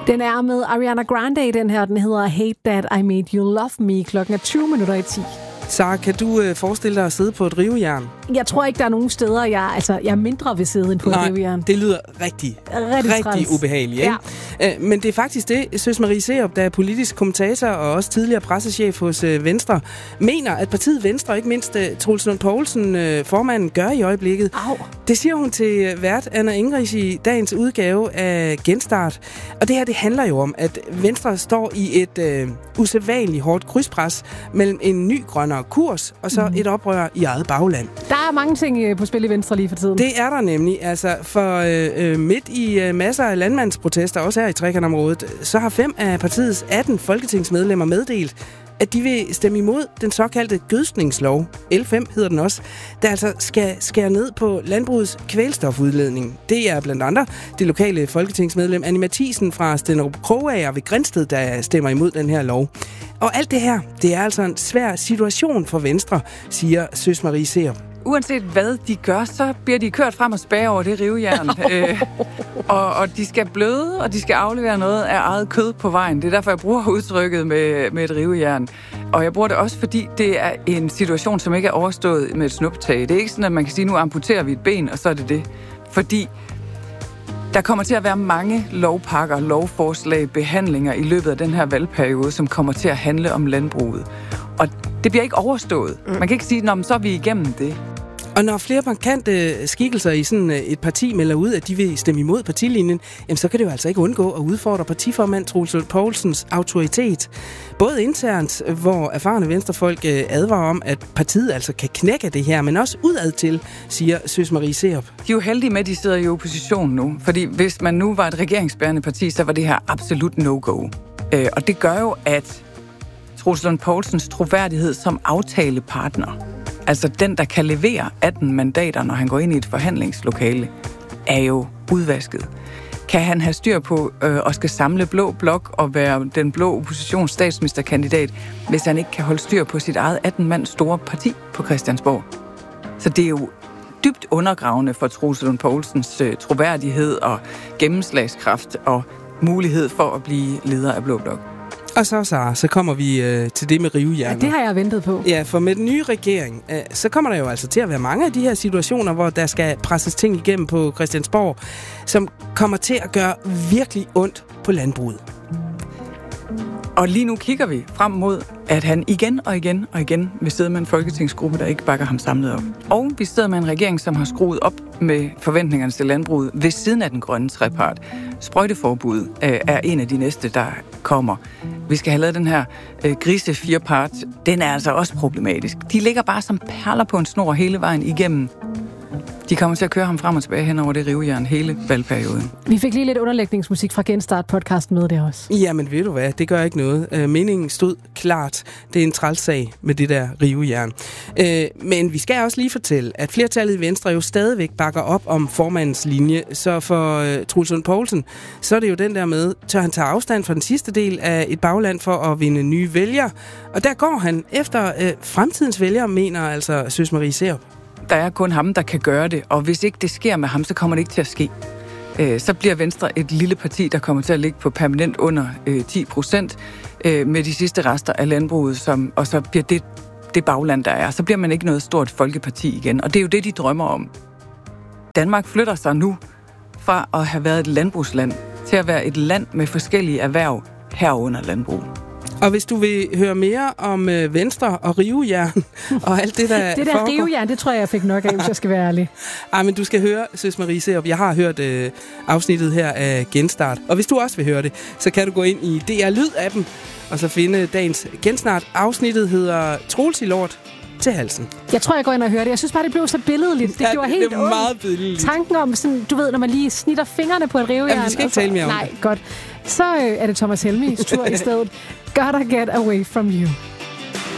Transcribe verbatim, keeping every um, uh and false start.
Den er med Ariana Grande, den her. Den hedder Hate That I Made You Love Me. Klokken er tyve minutter i ti. Sara, kan du øh, forestille dig at sidde på et rivejern? Jeg tror ikke, der er nogen steder, jeg, altså, jeg er mindre ved siden på Nej, et rivejern. det lyder rigtig, rigtig, rigtig ubehageligt. Ikke? Ja. Øh, men det er faktisk det, Søs Marie Serup, der er politisk kommentator og også tidligere pressechef hos øh, Venstre, mener, at partiet Venstre, ikke mindst øh, Troels Lund Poulsen, øh, formanden, gør i øjeblikket. Au. Det siger hun til vært Anna Ingrich i dagens udgave af Genstart. Og det her, det handler jo om, at Venstre står i et øh, usædvanligt hårdt krydspres mellem en ny grønnere kurs og så mm. et oprør i eget bagland. Der er mange ting på spil i Venstre lige for tiden. Det er der nemlig. Altså, for øh, midt i øh, masser af landmandsprotester, også her i trekantområdet, så har fem af partiets atten folketingsmedlemmer meddelt, at de vil stemme imod den såkaldte gødskningslov, L fem hedder den også, der altså skal skære ned på landbrugets kvælstofudledning. Det er blandt andet det lokale folketingsmedlem Annie Matthiesen fra Stenderup Krogager ved Grindsted, der stemmer imod den her lov. Og alt det her, det er altså en svær situation for Venstre, siger Søs Marie Serup. Uanset hvad de gør, så bliver de kørt frem og spære over det rivejern. øh, og, og de skal bløde, og de skal aflevere noget af eget kød på vejen. Det er derfor, jeg bruger udtrykket med, med et rivejern. Og jeg bruger det også, fordi det er en situation, som ikke er overstået med et snuptag. Det er ikke sådan, at man kan sige, nu amputerer vi et ben, og så er det det. Fordi der kommer til at være mange lovpakker, lovforslag, behandlinger i løbet af den her valgperiode, som kommer til at handle om landbruget. Og det bliver ikke overstået. Man kan ikke sige, at så er vi igennem det. Og når flere markante skikkelser i sådan et parti melder ud, at de vil stemme imod partilinjen, jamen så kan det jo altså ikke undgå at udfordre partiformand Troels Lund Poulsens autoritet. Både internt, hvor erfarne venstrefolk advarer om, at partiet altså kan knække det her, men også udad til, siger Søs Marie Serup. De er jo heldige med, at de sidder i opposition nu. Fordi hvis man nu var et regeringsbærende parti, så var det her absolut no-go. Og det gør jo, at Troels Lund Poulsens troværdighed som aftalepartner, altså den, der kan levere atten mandater, når han går ind i et forhandlingslokale, er jo udvasket. Kan han have styr på øh, og skal samle blå blok og være den blå oppositions statsministerkandidat, hvis han ikke kan holde styr på sit eget atten mand store parti på Christiansborg? Så det er jo dybt undergravende for Troels Lund Poulsens øh, troværdighed og gennemslagskraft og mulighed for at blive leder af blå blok. Og så, Sara, så kommer vi øh, til det med rivejern. Ja, det har jeg ventet på. Ja, for med den nye regering, øh, så kommer der jo altså til at være mange af de her situationer, hvor der skal presses ting igennem på Christiansborg, som kommer til at gøre virkelig ondt på landbruget. Og lige nu kigger vi frem mod, at han igen og igen og igen vil sidde med en folketingsgruppe, der ikke bakker ham samlet op. Og vi sidder med en regering, som har skruet op med forventningerne til landbruget ved siden af den grønne trepart. Sprøjteforbud øh, er en af de næste, der kommer. Vi skal have lavet den her øh, grise firepart. Den er altså også problematisk. De ligger bare som perler på en snor hele vejen igennem. De kommer til at køre ham frem og tilbage hen over det rivejern hele valgperioden. Vi fik lige lidt underlægningsmusik fra Genstart-podcasten med det også. Jamen ved du hvad, det gør ikke noget. Øh, meningen stod klart. Det er en trælsag med det der rivejern. Øh, men vi skal også lige fortælle, at flertallet i Venstre jo stadigvæk bakker op om formandens linje. Så for øh, Troels Lund Poulsen, så er det jo den der med, tør han tage afstand fra den sidste del af et bagland for at vinde nye vælgere. Og der går han efter øh, fremtidens vælgere, mener altså Søs Marie Serup. Der er kun ham, der kan gøre det, og hvis ikke det sker med ham, så kommer det ikke til at ske. Øh, så bliver Venstre et lille parti, der kommer til at ligge på permanent under øh, ti procent øh, med de sidste rester af landbruget, som, og så bliver det det bagland, der er. Så bliver man ikke noget stort folkeparti igen, og det er jo det, de drømmer om. Danmark flytter sig nu fra at have været et landbrugsland til at være et land med forskellige erhverv herunder landbrug. Og hvis du vil høre mere om øh, Venstre og rivejern og alt det, der Det der foregår... rivejern, det tror jeg, jeg fik nok af, hvis jeg skal være ærlig. Ej, men du skal høre, Søs Marie Serup. Jeg har hørt øh, afsnittet her af Genstart. Og hvis du også vil høre det, så kan du gå ind i D R Lyd-appen og så finde dagens Genstart. Afsnittet hedder Troels i lort til halsen. Jeg tror, jeg går ind og hører det. Jeg synes bare, det blev så billedligt. Det ja, gjorde det, helt det er meget billedligt. Tanken om, sådan, du ved, når man lige snitter fingrene på et rivejern. Jamen, vi skal ikke tale mere om Nej, godt. Så øh, er det Thomas Helmis tur i stedet. Gotta get away from you.